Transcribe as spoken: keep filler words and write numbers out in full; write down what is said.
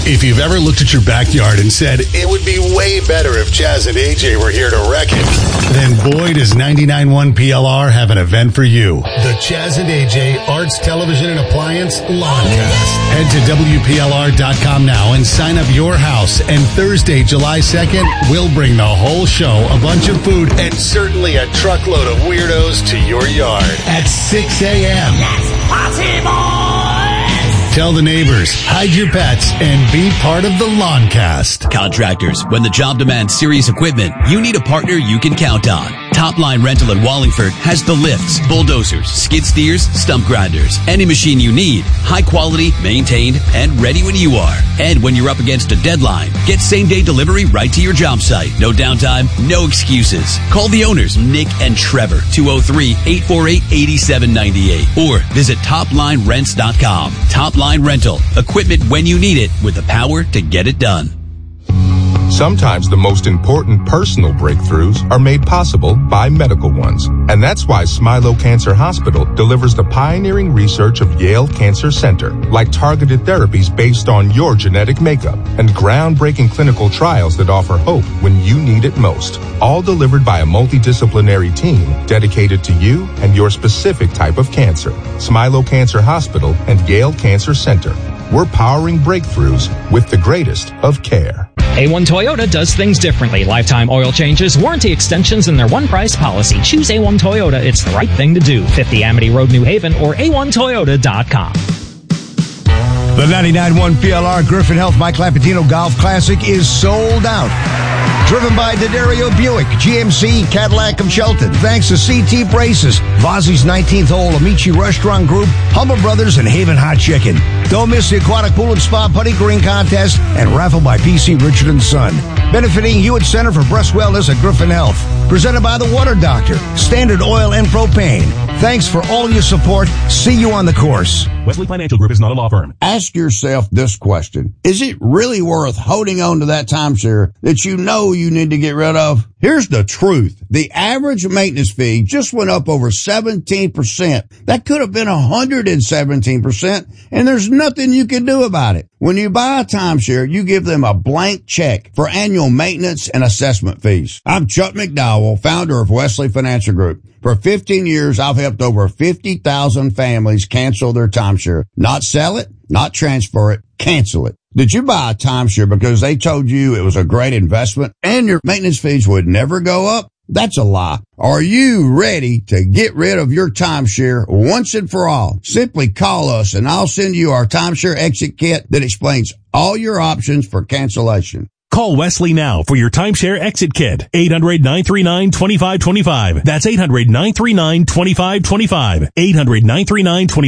If you've ever looked at your backyard and said, it would be way better if Chaz and A J were here to wreck it, then boy, does ninety-nine point one P L R have an event for you. The Chaz and A J Arts Television and Appliance Lawncast. Head to W P L R dot com now and sign up your house. And Thursday, July second, we'll bring the whole show, a bunch of food, and certainly a truckload of weirdos to your yard at six a.m. Let's party, boys! Tell the neighbors, hide your pets, and be part of the Lawncast. Contractors, when the job demands serious equipment, you need a partner you can count on. Top Line Rental in Wallingford has the lifts, bulldozers, skid steers, stump grinders, any machine you need, high quality, maintained, and ready when you are. And when you're up against a deadline, get same-day delivery right to your job site. No downtime, no excuses. Call the owners, Nick and Trevor, two oh three, eight four eight, eight seven nine eight, or visit top line rents dot com. Top Line Rental, equipment when you need it with the power to get it done. Sometimes the most important personal breakthroughs are made possible by medical ones. And that's why Smilow Cancer Hospital delivers the pioneering research of Yale Cancer Center, like targeted therapies based on your genetic makeup and groundbreaking clinical trials that offer hope when you need it most. All delivered by a multidisciplinary team dedicated to you and your specific type of cancer. Smilow Cancer Hospital and Yale Cancer Center. We're powering breakthroughs with the greatest of care. A one Toyota does things differently. Lifetime oil changes, warranty extensions, and their one-price policy. Choose A one Toyota. It's the right thing to do. fifty Amity Road, New Haven, or A one Toyota dot com. The ninety-nine point one P L R Griffin Health Mike Lapatino Golf Classic is sold out. Driven by D'Addario Buick, G M C, Cadillac of Shelton. Thanks to C T Braces, Vozzy's nineteenth Hole, Amici Restaurant Group, Humble Brothers, and Haven Hot Chicken. Don't miss the Aquatic Pool and Spa Putting Green Contest and raffle by P C Richard and Son. Benefiting Hewitt Center for Breast Wellness at Griffin Health. Presented by The Water Doctor, Standard Oil and Propane. Thanks for all your support. See you on the course. Wesley Financial Group is not a law firm. Ask yourself this question. Is it really worth holding on to that timeshare that you know you need to get rid of? Here's the truth. The average maintenance fee just went up over seventeen percent. That could have been one hundred seventeen percent, and there's nothing you can do about it. When you buy a timeshare, you give them a blank check for annual maintenance and assessment fees. I'm Chuck McDowell, founder of Wesley Financial Group. For fifteen years, I've helped over fifty thousand families cancel their timeshare. Not sell it, not transfer it, cancel it. Did you buy a timeshare because they told you it was a great investment and your maintenance fees would never go up? That's a lie. Are you ready to get rid of your timeshare once and for all? Simply call us and I'll send you our timeshare exit kit that explains all your options for cancellation. Call Wesley now for your timeshare exit kit. eight hundred, nine three nine, two five two five. That's eight hundred, nine three nine, two five two five. eight hundred, nine three nine, two five two five.